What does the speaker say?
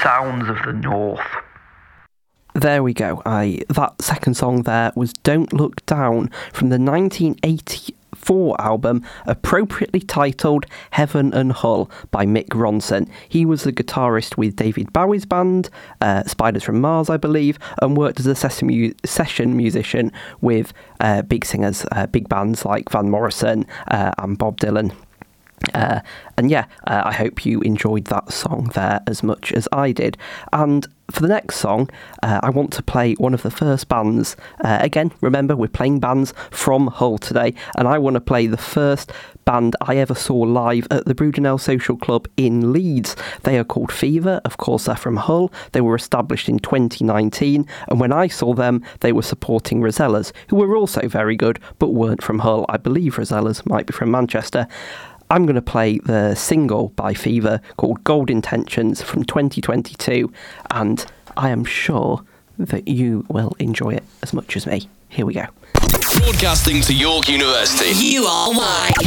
Sounds of the North. There we go. That second song there was Don't Look Down from the 1984 album, appropriately titled Heaven and Hull by Mick Ronson. He was the guitarist with David Bowie's band, Spiders from Mars, I believe, and worked as a session musician with big singers, big bands like Van Morrison and Bob Dylan. I hope you enjoyed that song there as much as I did. And for the next song, I want to play one of the first bands. Again, remember, we're playing bands from Hull today, and I want to play the first band I ever saw live at the Brudenell Social Club in Leeds. They are called Fever. Of course, they're from Hull. They were established in 2019, and when I saw them, they were supporting Rosellas, who were also very good, but weren't from Hull. I believe Rosellas might be from Manchester. I'm going to play the single by Fever called Gold Intentions from 2022, and I am sure that you will enjoy it as much as me. Here we go. Broadcasting to York University. You are mine.